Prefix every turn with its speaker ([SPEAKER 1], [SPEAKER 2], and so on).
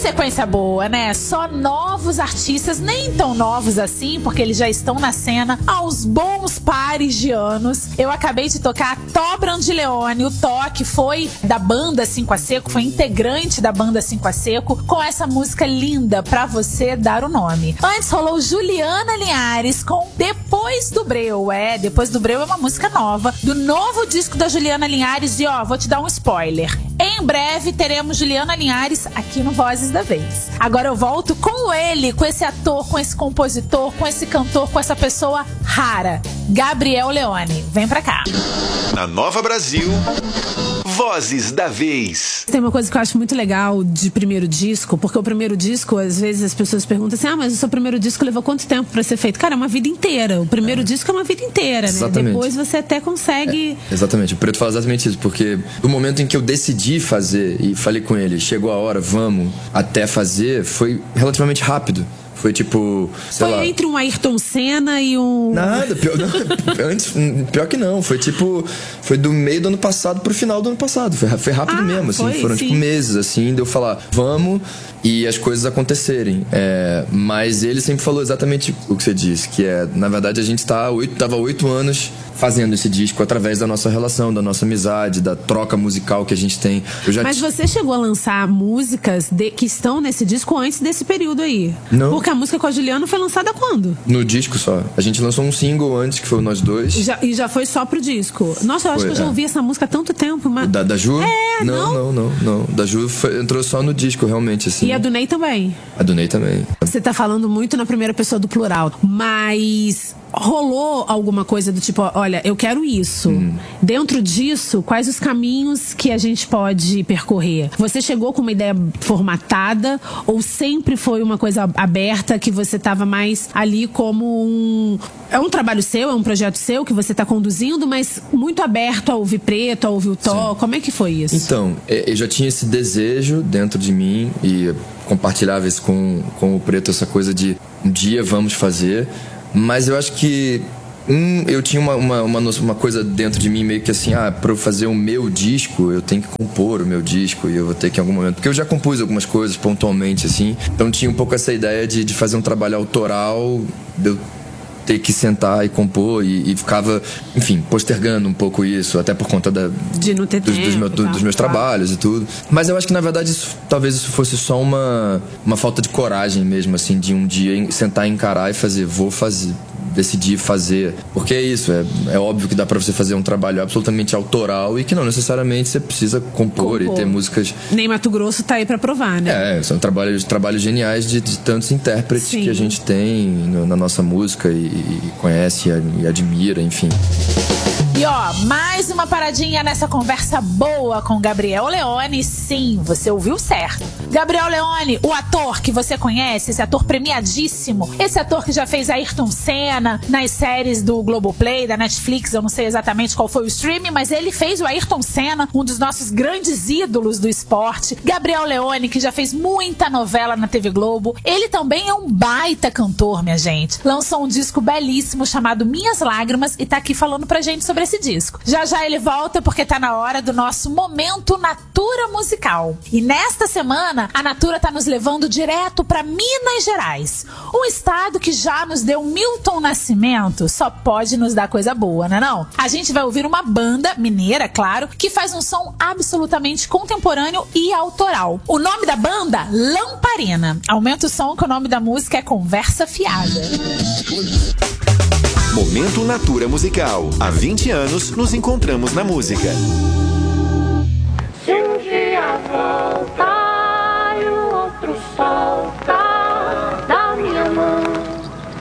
[SPEAKER 1] sequência boa, né? Só novos artistas, nem tão novos assim, porque eles já estão na cena há uns bons pares de anos. Eu acabei de tocar Tó Brandileone, o Tó, que foi da banda 5 a Seco, foi integrante da banda 5 a Seco, com essa música linda, Pra Você Dar o Nome. Antes rolou Juliana Linhares com Depois do Breu. Depois do Breu é uma música nova, do novo disco da Juliana Linhares. E vou te dar um spoiler. Em breve teremos Juliana Linhares aqui no Vozes da Vez. Agora eu volto com ele, com esse ator, com esse compositor, com esse cantor, com essa pessoa rara, Gabriel Leone. Vem pra cá.
[SPEAKER 2] Na Nova Brasil, Vozes da Vez.
[SPEAKER 3] Tem uma coisa que eu acho muito legal de primeiro disco, porque o primeiro disco, às vezes as pessoas perguntam assim, mas o seu primeiro disco levou quanto tempo pra ser feito? Cara, é uma vida inteira. O primeiro disco é uma vida inteira, né?
[SPEAKER 4] Exatamente.
[SPEAKER 3] Depois você até consegue...
[SPEAKER 4] Exatamente, o Preto fala exatamente isso, porque do momento em que eu decidi fazer e falei com ele, chegou a hora, vamos, até fazer, foi relativamente rápido. Foi tipo, sei lá...
[SPEAKER 3] Foi entre um Ayrton Senna e um...
[SPEAKER 4] Nada, pior que não. Foi tipo, foi do meio do ano passado pro final do ano passado. Foi rápido mesmo, assim. Foram tipo meses, assim, de eu falar, vamos, e as coisas acontecerem. Mas ele sempre falou exatamente o que você disse, que na verdade a gente tava 8 anos fazendo esse disco através da nossa relação, da nossa amizade, da troca musical que a gente tem.
[SPEAKER 3] Mas você chegou a lançar músicas que estão nesse disco antes desse período aí?
[SPEAKER 4] Não.
[SPEAKER 3] Porque a música com a Juliana foi lançada quando?
[SPEAKER 4] No disco só. A gente lançou um single antes, que foi Nós Dois.
[SPEAKER 3] E já foi só pro disco? Nossa, eu acho que eu já ouvi essa música há tanto tempo. Mas...
[SPEAKER 4] Da Ju?
[SPEAKER 3] Não.
[SPEAKER 4] Da Ju entrou só no disco, realmente, assim.
[SPEAKER 3] E a do Ney também?
[SPEAKER 4] A do Ney também.
[SPEAKER 3] Você tá falando muito na primeira pessoa do plural, mas... rolou alguma coisa do tipo, olha, eu quero isso. Dentro disso, quais os caminhos que a gente pode percorrer? Você chegou com uma ideia formatada ou sempre foi uma coisa aberta que você estava mais ali como é um trabalho seu, é um projeto seu que você está conduzindo, mas muito aberto a ouvir Preto, a ouvir o Tó? Como é que foi isso?
[SPEAKER 4] Então, eu já tinha esse desejo dentro de mim e compartilhava isso com o Preto, essa coisa de um dia vamos fazer. Mas eu acho que eu tinha uma coisa dentro de mim meio que assim, para eu fazer o meu disco, eu tenho que compor o meu disco e eu vou ter que em algum momento... Porque eu já compus algumas coisas pontualmente, assim. Então tinha um pouco essa ideia de fazer um trabalho autoral, de eu ter que sentar e compor e ficava, enfim, postergando um pouco isso, até por conta
[SPEAKER 3] de não ter
[SPEAKER 4] dos meus trabalhos e tudo. Mas eu acho que na verdade talvez isso fosse só uma falta de coragem mesmo, assim, de um dia sentar e encarar e fazer, vou fazer, decidir fazer. Porque é isso, é óbvio que dá pra você fazer um trabalho absolutamente autoral e que não necessariamente você precisa compor. E ter músicas...
[SPEAKER 3] Nem Mato Grosso tá aí pra provar, né?
[SPEAKER 4] São trabalhos geniais de tantos intérpretes que a gente tem na nossa música e conhece e admira, enfim.
[SPEAKER 1] E mais uma paradinha nessa conversa boa com Gabriel Leone. Sim, você ouviu certo. Gabriel Leone, o ator que você conhece, esse ator premiadíssimo, esse ator que já fez Ayrton Senna nas séries do Globoplay, da Netflix, eu não sei exatamente qual foi o streaming, mas ele fez o Ayrton Senna, um dos nossos grandes ídolos do esporte. Gabriel Leone, que já fez muita novela na TV Globo. Ele também é um baita cantor, minha gente. Lançou um disco belíssimo chamado Minhas Lágrimas e tá aqui falando pra gente sobre esse disco. Já ele volta porque tá na hora do nosso Momento Natura Musical. E nesta semana, a Natura tá nos levando direto pra Minas Gerais. Um estado que já nos deu Milton Nascimento, só pode nos dar coisa boa, né não? A gente vai ouvir uma banda mineira, claro, que faz um som absolutamente contemporâneo e autoral. O nome da banda? Lamparina. Aumenta o som que o nome da música é Conversa Fiada.
[SPEAKER 2] Momento Natura Musical. Há 20 anos nos encontramos na música.